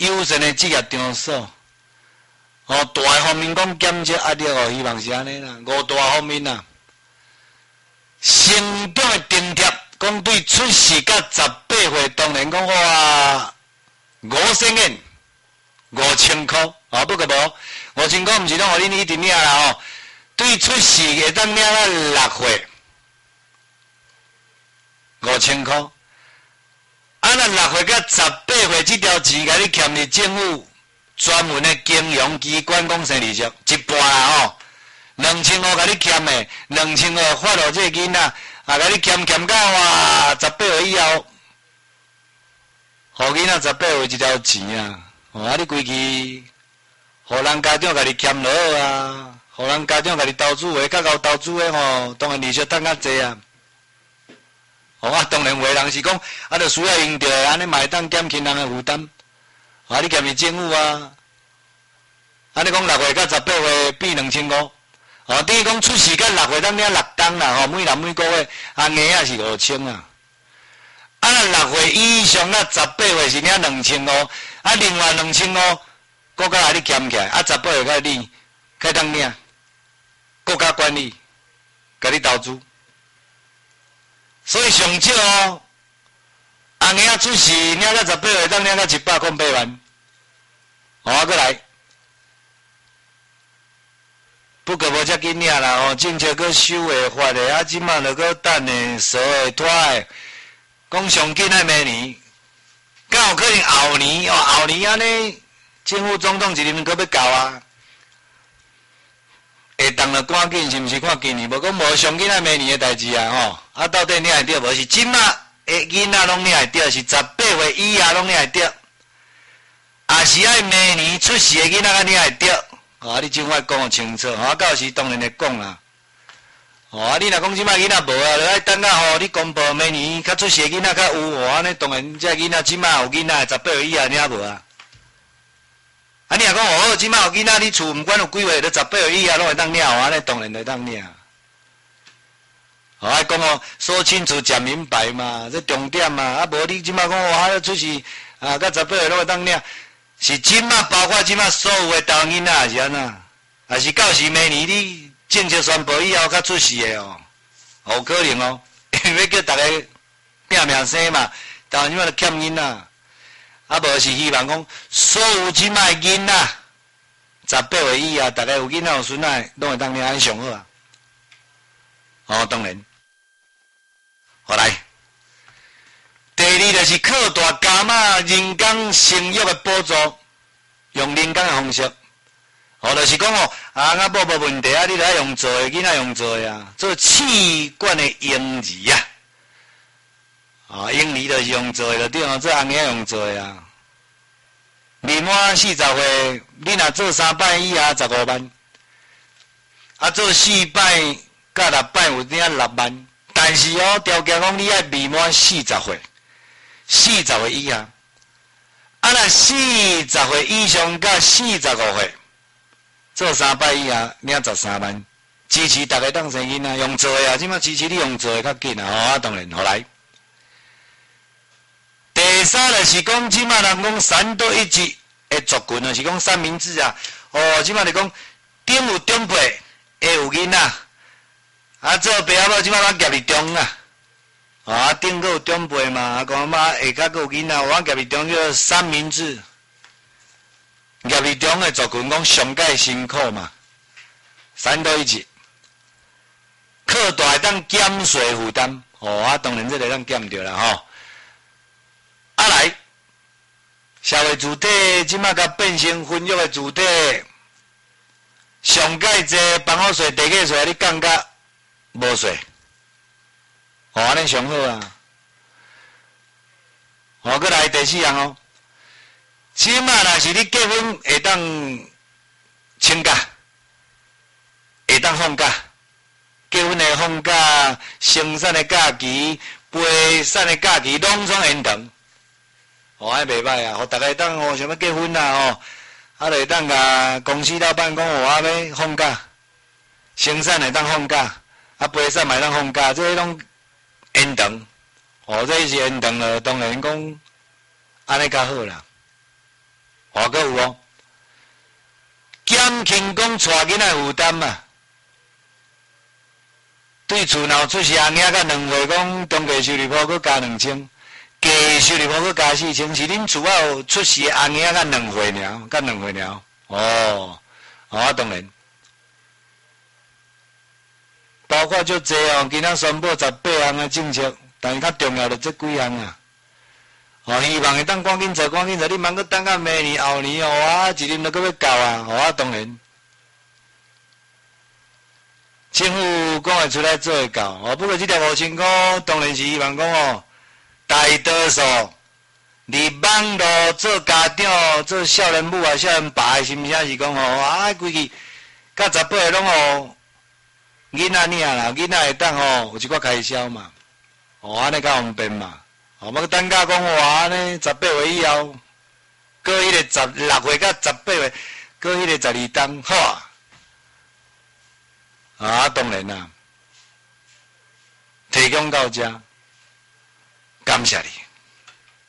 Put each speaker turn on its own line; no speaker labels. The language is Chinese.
优先的职业场所。大的方面讲减少压力希望是安尼啦。五大方面啦，成长的津贴，讲对出世到18岁，当然讲哇，5000元，5000块，不过无5000块，毋是拢互恁一定领啦对出世会当领到6岁，5000块。那6岁到18岁这条钱，甲你欠伫政府专门的金融机关讲生利息一半啦，2000块甲你欠的，2000块发落这囡仔，甲你欠到18岁以后，互囡仔18岁一条钱啊，你规期，互人家长甲你欠落啊，互人家长甲你投资的，较高投资的当然利息赚较济啊。当然有的人是讲，就需要用到的，安尼嘛会当减轻人的负担。你欠伊政府你讲6岁到18岁比2000块，等于讲出世到6岁当领6档啦，每人每个月额仔是5000啊。6岁以上到18岁是领2000块，另外2000块国家甲你欠起来，18岁到你开当领，国家管理，甲你投资。所以上少额仔出世领到18岁，当领到108万。过来，不过无遮紧领啦政策阁修会发的，即马就阁等的，所会拖的。讲上紧爱明年，敢有可能后年后年安尼，政府总统一任阁要到啊？会当了赶紧是毋是看今年？无讲无上紧爱明年的代志啊到底领会着无？是即马的囡仔拢领会着，是18岁以下拢领会着，也是爱明年出世的囡仔才领会着。你政府讲清楚，到时当然会讲啦。你若讲即摆囡仔无就爱等到你公布明年较出世的囡仔较有安尼当然这囡仔即摆有囡仔18岁以下领无啊？你若讲即摆有囡仔，你厝毋管有几岁，都18岁以下拢会当领安尼当然会当领。讲说清楚讲明白嘛，这重点嘛。无你即摆讲出世到18岁拢会当领，是即摆包括即摆所有的台湾囡仔是安怎？还是到时明年你政策宣布以后较出世的有可能因为要叫大家拼命生嘛，台湾即摆就欠囡仔，无是希望讲所有即摆囡仔18岁以下，大家有囡仔有孙仔，拢会当领安上好啊。当然。来，第二就是靠大加码人工生育的补助，用人工的方式，就是讲某无问题你就爱用做的，囡仔用做的做试管的婴儿婴儿就是用做的就对做翁仔用做的未满40岁，你若做3摆以下15万，做4摆到6摆有领6万。但是条件讲你爱未满40岁，40岁以下，若40岁以上到45岁，做3摆以下领13万，支持大家当生囡仔用做的即摆支持你用做的较紧当然来。第三就是讲即摆人讲3多1级的族群是讲三明治即摆就讲顶有长辈，下有囡仔。做爸仔某即摆我夹伫中顶个有长辈嘛，讲妈下骹个有囡仔，我夹伫中叫三明治，夹伫中的族群讲上界辛苦嘛，3多1级，靠大当减税负担，当然这个咱减着啦来，社会主体即摆甲变成分育的主体，上界济房屋税、地价税，你降甲无税，安尼上好过来第4项即摆若是你结婚会当请假，会当放假，结婚的放假、生产的假期、陪产的假期，拢总延长。安袂歹互大家当想要结婚啦就会当甲公司老板讲我要放假，生产会当放假。陪产嘛当放假，这拢延长，这是延长了，当然讲安尼较好啦。 还阁有哦，减轻讲带囡仔负担嘛。对厝若出事阿囝甲2岁，讲中价收入簿阁加2000，价收入簿阁加4000，是恁厝仔有出事阿囝甲2岁尔，甲2岁尔。哦，当然。包括足济哦，今仔宣布18项的政策，但是较重要的这几项啊。希望会当赶紧做，你茫阁等到明年后年哦，一年都阁要到啊，当然。政府讲会出来做会到，不过这条5000块当然是希望讲大多数伫网络做家长、做少年母啊、少年爸的，是毋是是讲规矩到18岁拢囡仔尔啦，囡仔会当有一寡开销嘛，安尼较方便嘛。要等到讲安尼18岁以后，过迄个16岁到18岁，过迄个12档，好当然啦，提供到这，感谢你。